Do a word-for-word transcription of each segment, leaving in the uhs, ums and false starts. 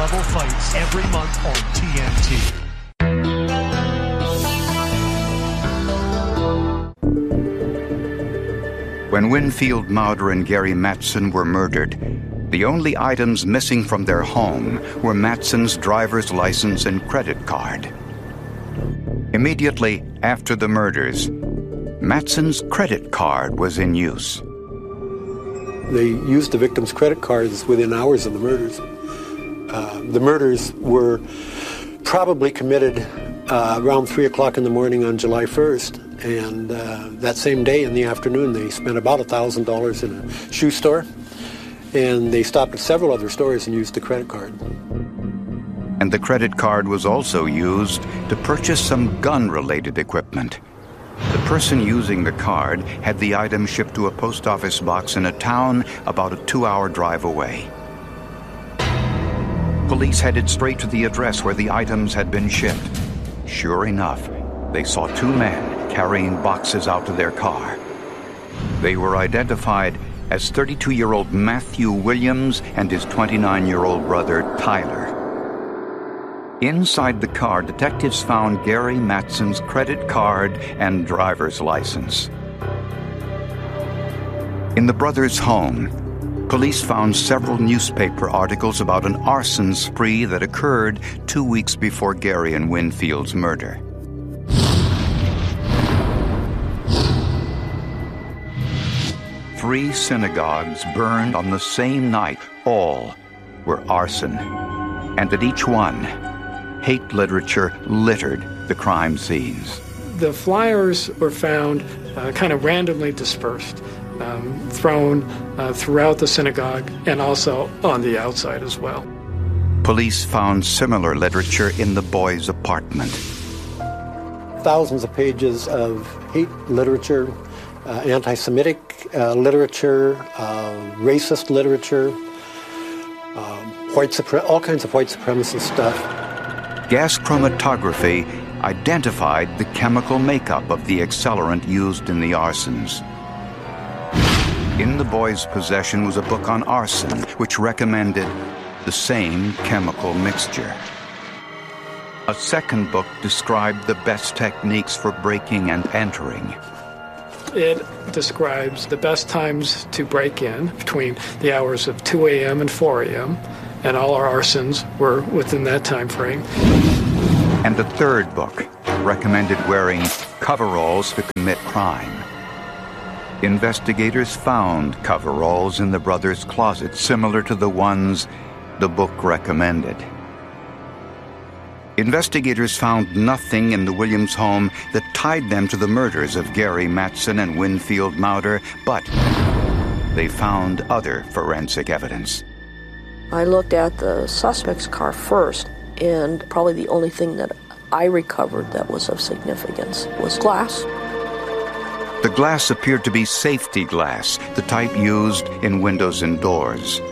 level fights every month on T N T. When Winfield Mauder and Gary Mattson were murdered, the only items missing from their home were Mattson's driver's license and credit card. Immediately after the murders, Mattson's credit card was in use. They used the victim's credit cards within hours of the murders. Uh, the murders were probably committed uh, around three o'clock in the morning on July first. And uh, that same day in the afternoon, they spent about one thousand dollars in a shoe store. And they stopped at several other stores and used the credit card. And the credit card was also used to purchase some gun-related equipment. The person using the card had the item shipped to a post office box in a town about a two-hour drive away. Police headed straight to the address where the items had been shipped. Sure enough, they saw two men carrying boxes out to their car. They were identified as thirty-two-year-old Matthew Williams and his twenty-nine-year-old brother, Tyler. Inside the car, detectives found Gary Mattson's credit card and driver's license. In the brothers' home, police found several newspaper articles about an arson spree that occurred two weeks before Gary and Winfield's murder. Three synagogues burned on the same night. All were arson. And at each one, hate literature littered the crime scenes. The flyers were found uh, kind of randomly dispersed, um, thrown uh, throughout the synagogue and also on the outside as well. Police found similar literature in the boys' apartment. Thousands of pages of hate literature, Uh, anti-Semitic uh, literature, uh, racist literature, um, white supre- all kinds of white supremacist stuff. Gas chromatography identified the chemical makeup of the accelerant used in the arsons. In the boys' possession was a book on arson, which recommended the same chemical mixture. A second book described the best techniques for breaking and entering. It describes the best times to break in between the hours of two a.m. and four a.m., and all our arsons were within that time frame. And the third book recommended wearing coveralls to commit crime. Investigators found coveralls in the brothers' closet similar to the ones the book recommended. Investigators found nothing in the Williams home that tied them to the murders of Gary Mattson and Winfield Mauder, but they found other forensic evidence. I looked at the suspect's car first, and probably the only thing that I recovered that was of significance was glass. The glass appeared to be safety glass, the type used in windows and doors.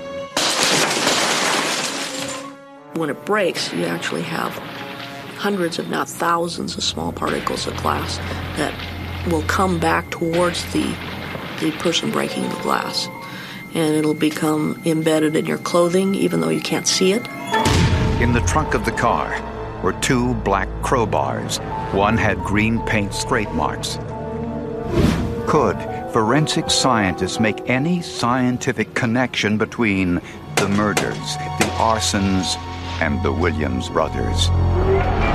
When it breaks, you actually have hundreds, if not thousands, of small particles of glass that will come back towards the, the person breaking the glass. And it'll become embedded in your clothing, even though you can't see it. In the trunk of the car were two black crowbars. One had green paint scrape marks. Could forensic scientists make any scientific connection between the murders, the arsons, and the Williams brothers?